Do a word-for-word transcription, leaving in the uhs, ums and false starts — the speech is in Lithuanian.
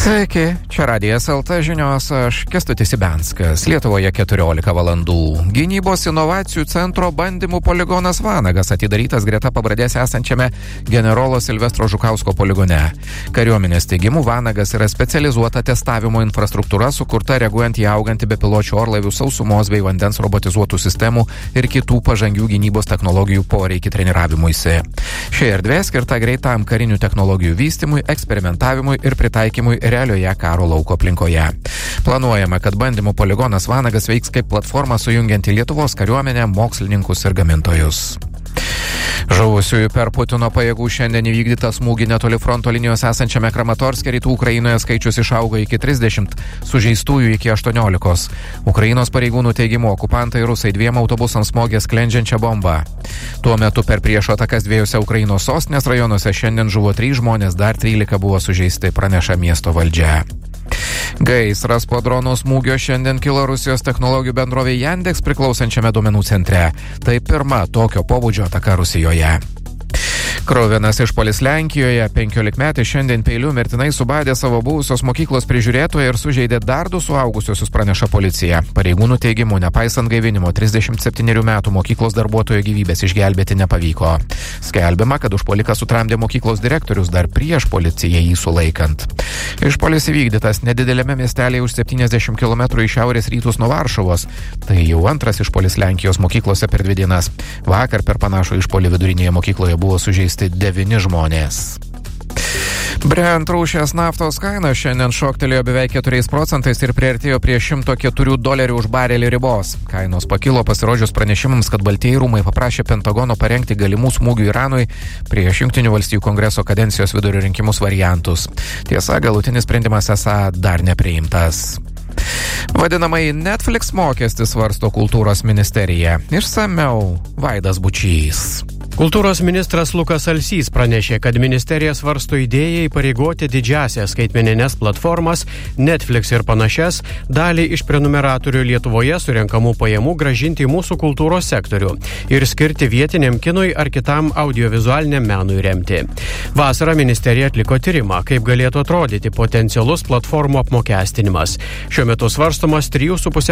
Sveiki, čia Radijas L T žinios, aš Kęstutis Ibenskas. Lietuvoje keturiolika valandų. Gynybos inovacijų centro bandymų poligonas Vanagas atidarytas greta Pabradės esančiame generolo Silvestro Žukausko poligone. Kariuomenės teigimu Vanagas yra specializuota testavimo infrastruktūra, sukurta reaguojant į augantį bepiločių orlaivių, sausumos bei vandens robotizuotų sistemų ir kitų pažangių gynybos technologijų poreikį treniravimuisi. Ši erdvė skirta greitam karinių technologijų vystymui, eksperimentavimui ir pritaikymui realioje karo lauko aplinkoje. Planuojama, kad bandymų poligonas Vanagas veiks kaip platforma sujungianti Lietuvos kariuomenę, mokslininkus ir gamintojus. Žuvusiųjų per Putino pajėgų šiandien įvykdytą smūgį netoli fronto linijos esančiame Kramatorske rytų Ukrainoje skaičius išaugo iki trisdešimt, sužeistųjų iki aštuoniolikos. Ukrainos pareigūnų teigimu okupantai rusai dviem autobusams smogė sklendžiančią bombą. Tuo metu per priešo atakas dviejose Ukrainos sostinės rajonuose šiandien žuvo trys žmonės, dar trylika buvo sužeisti, praneša miesto valdžia. Gaisras po drono smūgio šiandien kilo Rusijos technologijų bendrovei Yandex priklausančiame duomenų centre. Tai pirma tokio pobūdžio ataka Rusijoje. Kruvinas išpuolis Lenkijoje. penkiolikmetis šiandien peiliu mirtinai subadė savo buvusios mokyklos prižiūrėtoją ir sužeidė dar du suaugusiusius, praneša policija. Pareigūnų teigimu, nepaisant gaivinimo, trisdešimt septynerių metų mokyklos darbuotojo gyvybės išgelbėti nepavyko. Skelbiama, kad užpuoliką sutramdė mokyklos direktorius dar prieš policiją jį sulaikant. Išpuolis įvykdytas nedidelėme miestelėje už septyniasdešimt kilometrų į šiaurės rytus nuo Varšuvos. Tai jau antras išpuolis Lenkijos mokyklose per dvi dienas. Vakar per panašų išpuolį vidurinėje mokykloje buvo sužeisti devyni žmonės. Brent rūšies naftos kaina šiandien šoktelėjo beveik keturiais procentais ir priartėjo prie šimto keturių dolerių už barelį ribos. Kainos pakilo pasirodžius pranešimams, kad Baltieji rūmai paprašė Pentagono parengti galimų smūgių Iranui prieš Jungtinių valstijų kongreso kadencijos vidurio rinkimus variantus. Tiesa, galutinis sprendimas esą dar nepriimtas. Vadinamai Netflix mokestį svarsto kultūros ministerija. Išsamiau Vaidas Bučys. Kultūros ministras Lukas Alsys pranešė, kad ministerija svarsto idėją įpareigoti didžiasias skaitmeninės platformas, Netflix ir panašias, dalį iš prenumeratorių Lietuvoje surenkamų pajamų gražinti į mūsų kultūros sektorių ir skirti vietiniam kinui ar kitam audiovizualiniam menui remti. Vasarą ministerija atliko tyrimą, kaip galėtų atrodyti potencialus platformų apmokestinimas. Šiuo metu svarstomas trijų su puse